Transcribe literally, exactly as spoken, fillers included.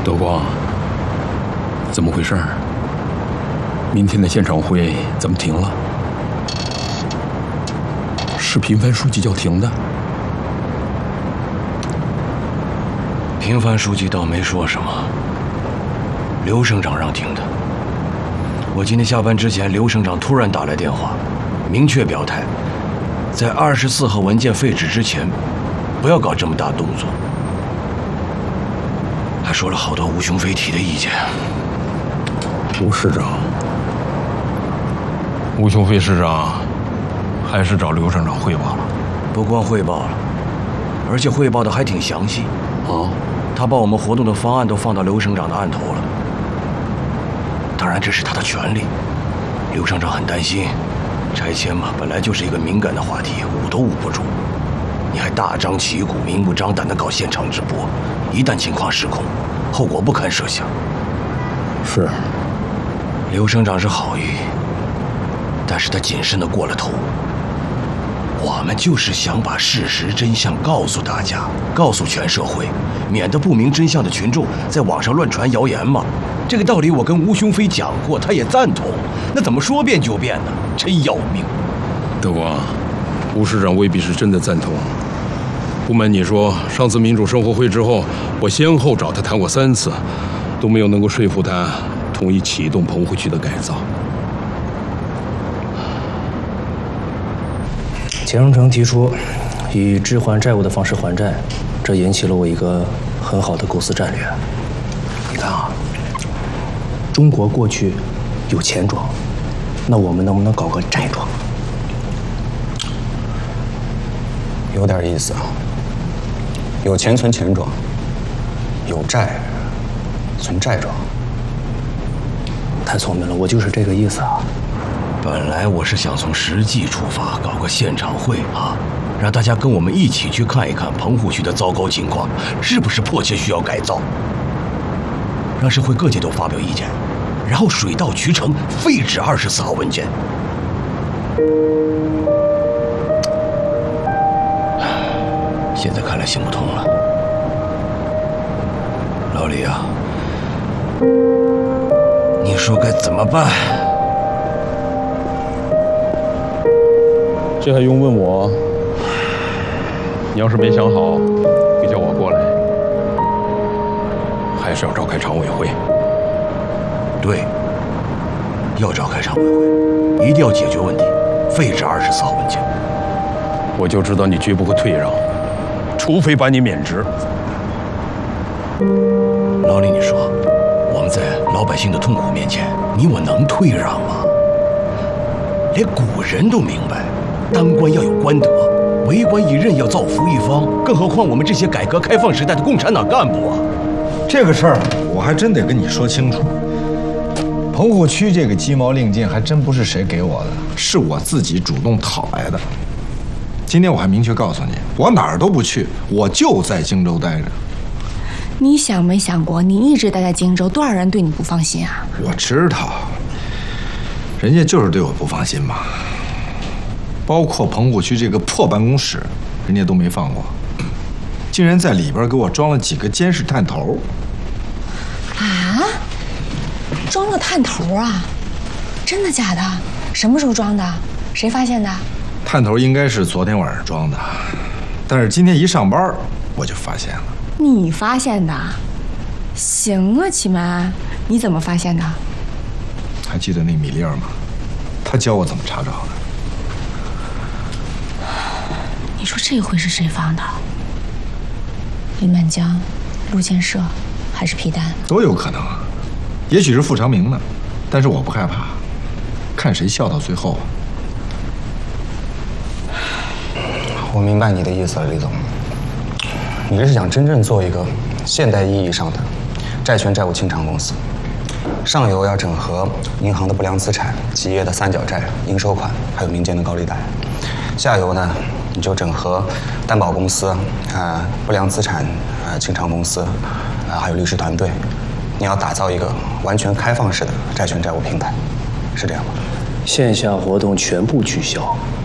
德光，怎么回事？明天的现场会怎么停了？是平凡书记叫停的？ 平凡书记倒没说什么，刘省长让停的。我今天下班之前，刘省长突然打来电话，明确表态，在二十四号文件废止之前，不要搞这么大动作。还说了好多吴雄飞提的意见。 吴市长，吴雄飞市长还是找刘省长汇报了？ 不光汇报了，而且汇报的还挺详细。 啊， 他把我们活动的方案都放到刘省长的案头了。当然，这是他的权利。刘省长很担心，拆迁嘛，本来就是一个敏感的话题，捂都捂不住。你还大张旗鼓、明目张胆地搞现场直播，一旦情况失控，后果不堪设想。 是， 刘省长是好意，但是他谨慎地过了头。我们就是想把事实真相告诉大家，告诉全社会，免得不明真相的群众在网上乱传谣言嘛。这个道理我跟吴雄飞讲过，他也赞同。那怎么说变就变呢？真要命！ 德光，吴市长未必是真的赞同。不瞒你说，上次民主生活会之后，我先后找他谈过三次，都没有能够说服他同意启动棚户区的改造。 钱荣成提出以置还债务的方式还债，这引起了我一个很好的构思战略。你看啊，中国过去有钱庄，那我们能不能搞个债庄？ 有点意思啊。有钱存钱庄，有债存债庄。 太聪明了，我就是这个意思啊。 本来我是想从实际出发，搞个现场会啊，让大家跟我们一起去看一看棚户区的糟糕情况，是不是迫切需要改造，让社会各界都发表意见，然后水到渠成，废止二十四号文件。现在看来行不通了，老李啊，你说该怎么办？ 这还用问我？你要是没想好，别叫我过来。还是要召开常委会。 对，要召开常委会，一定要解决问题，废止二十四号文件。 我就知道你绝不会退让，除非把你免职。 老李，你说，我们在老百姓的痛苦面前，你我能退让吗？连古人都明白，当官要有官德，为官一任要造福一方，更何况我们这些改革开放时代的共产党干部啊！ 这个事儿我还真得跟你说清楚。棚户区这个鸡毛令箭还真不是谁给我的，是我自己主动讨来的。今天我还明确告诉你，我哪儿都不去，我就在荆州待着。 你想没想过，你一直待在荆州，多少人对你不放心啊？ 我知道，人家就是对我不放心嘛。包括棚户区这个破办公室，人家都没放过，竟然在里边给我装了几个监视探头。 啊？装了探头啊？真的假的？什么时候装的？谁发现的？ 探头应该是昨天晚上装的，但是今天一上班我就发现了。 你发现的？行啊，启门，你怎么发现的？ 还记得那米粒儿吗？他教我怎么查找的。 你说这回是谁放的？李满江、陆建设，还是皮丹？ 都有可能啊，也许是傅长明呢，但是我不害怕，看谁笑到最后。 我明白你的意思了，李总。你是想真正做一个现代意义上的债权债务清偿公司，上游要整合银行的不良资产、企业的三角债、应收款，还有民间的高利贷；下游呢，你就整合担保公司、呃不良资产呃清偿公司，呃还有律师团队。你要打造一个完全开放式的债权债务平台，是这样吗？ 线下活动全部取消，